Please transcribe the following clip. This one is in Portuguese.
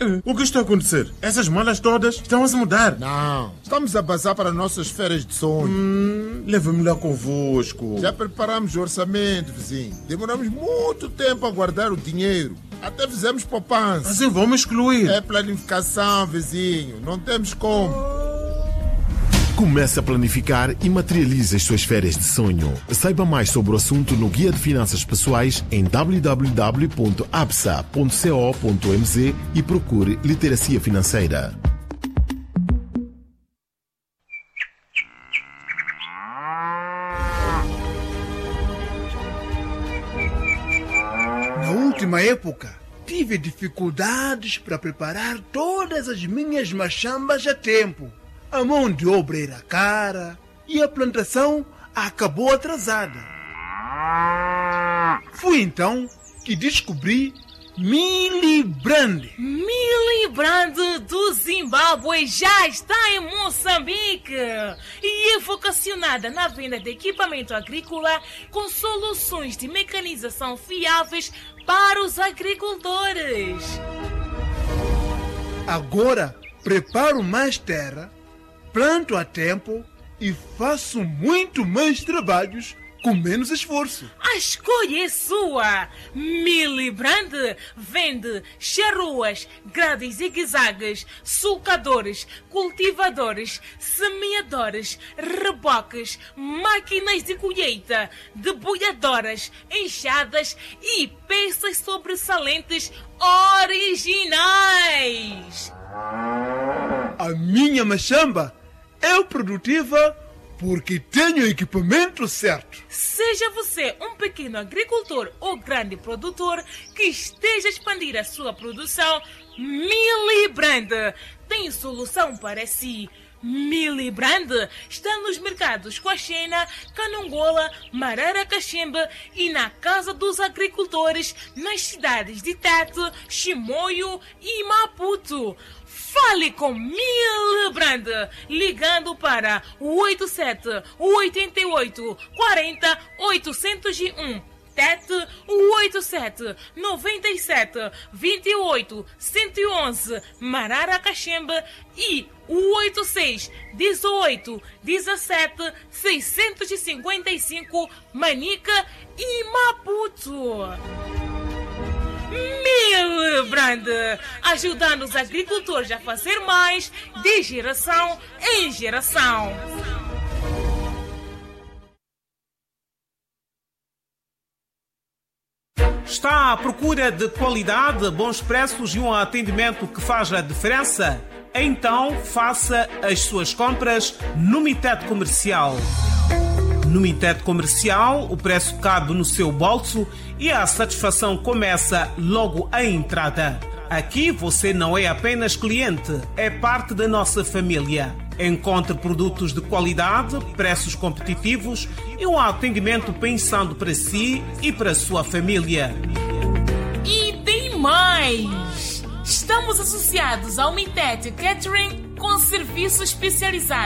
O que está a acontecer? Essas malas todas estão a se mudar. Não, estamos a passar para nossas férias de sonho. Leva-me lá convosco. Já preparamos o orçamento, vizinho. Demoramos muito tempo a guardar o dinheiro. Até fizemos poupança. Assim vamos excluir. É planificação, vizinho. Não temos como. Comece a planificar e materialize as suas férias de sonho. Saiba mais sobre o assunto no Guia de Finanças Pessoais em www.absa.co.mz e procure Literacia Financeira. Na última época, tive dificuldades para preparar todas as minhas machambas a tempo. A mão de obra era cara e a plantação acabou atrasada. Foi então que descobri Milibrand. Milibrand do Zimbábue já está em Moçambique e é vocacionada na venda de equipamento agrícola com soluções de mecanização fiáveis para os agricultores. Agora preparo mais terra, planto a tempo e faço muito mais trabalhos com menos esforço. A escolha é sua! Milibrand vende charruas, grades zigue-zagues, sulcadores, cultivadores, semeadores, reboques, máquinas de colheita, debulhadoras, enxadas e peças sobressalentes originais. A minha machamba é produtiva porque tenho o equipamento certo. Seja você um pequeno agricultor ou grande produtor que esteja a expandir a sua produção, Milibrand tem solução para si. Milibrand está nos mercados Coaxena, Canongola, Marara Caxembe e na Casa dos Agricultores nas cidades de Tete, Chimoio e Maputo. Fale com Milibrand ligando para 87 88 40 801. Tete 87 97 28 111 Marara Caxembe e 86 18 17 655 Manica e Maputo. Milibrand, ajudando os agricultores a fazer mais de geração em geração. Está à procura de qualidade, bons preços e um atendimento que faz a diferença? Então faça as suas compras no Mitet Comercial. No Mitet Comercial, o preço cabe no seu bolso e a satisfação começa logo à entrada. Aqui você não é apenas cliente, é parte da nossa família. Encontre produtos de qualidade, preços competitivos e um atendimento pensando para si e para a sua família. E tem mais! Estamos associados ao Mitet Catering com serviço especializado